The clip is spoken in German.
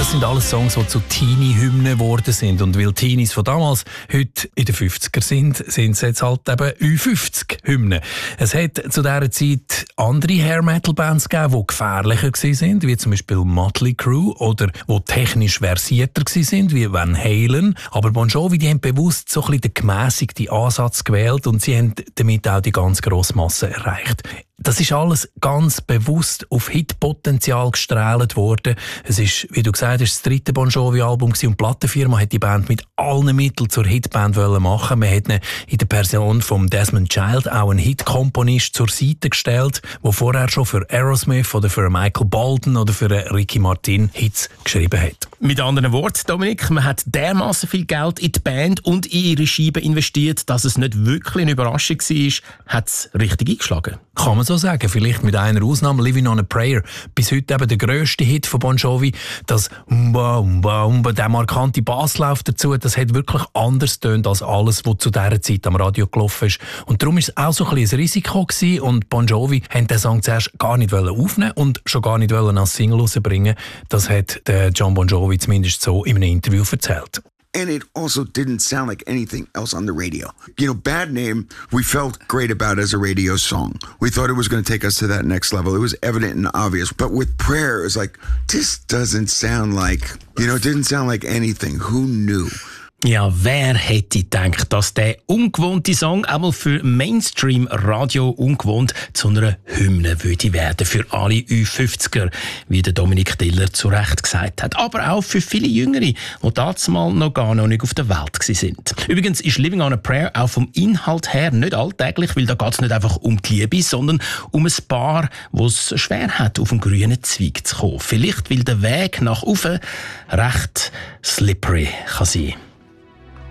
Das sind alles Songs, die zu Teenie-Hymnen geworden sind. Und weil Teenies von damals heute in den 50er sind es jetzt halt eben Ü50-Hymnen. Es hat zu dieser Zeit andere Hair-Metal-Bands gegeben, die gefährlicher waren, wie zum Beispiel Motley Crue, oder die technisch versierter waren, wie Van Halen. Aber Bon Jovi, die haben bewusst so ein bisschen den gemässigten Ansatz gewählt und sie haben damit auch die ganz grosse Masse erreicht. Das ist alles ganz bewusst auf Hitpotenzial gestrahlt worden. Es ist, wie du gesagt hast, das 3. Bon Jovi-Album und die Plattenfirma hat die Band mit allen Mitteln zur Hitband machen. Man hat in der Person von Desmond Child auch einen Hitkomponist zur Seite gestellt, der vorher schon für Aerosmith oder für Michael Bolton oder für Ricky Martin Hits geschrieben hat. Mit anderen Worten, Dominik, man hat dermaßen viel Geld in die Band und in ihre Scheiben investiert, dass es nicht wirklich eine Überraschung war, hat es richtig eingeschlagen. Kann man so sagen, vielleicht mit einer Ausnahme, Living on a Prayer. Bis heute eben der grösste Hit von Bon Jovi, das Umba, Umba, Umba, der markante Basslauf dazu, das hat wirklich anders tönt als alles, was zu dieser Zeit am Radio gelaufen ist. Und darum war es auch so ein bisschen ein Risiko gewesen und Bon Jovi haben den Song zuerst gar nicht aufnehmen und schon gar nicht als Single rausbringen. Das hat der John Bon Jovi zumindest so in einem Interview erzählt. And it also didn't sound like anything else on the radio. You know, Bad Name, we felt great about as a radio song. We thought it was going to take us to that next level. It was evident and obvious. But with Prayer, it was like, this doesn't sound like, it didn't sound like anything. Who knew? Ja, wer hätte gedacht, dass der ungewohnte Song einmal für Mainstream-Radio ungewohnt zu einer Hymne würde werden für alle Ü50er, wie der Dominik Diller zu Recht gesagt hat. Aber auch für viele Jüngere, die damals noch gar nicht auf der Welt sind. Übrigens ist Living on a Prayer auch vom Inhalt her nicht alltäglich, weil da geht es nicht einfach um die Liebe, sondern um ein Paar, das es schwer hat, auf den grünen Zweig zu kommen. Vielleicht, weil der Weg nach oben recht slippery kann sein.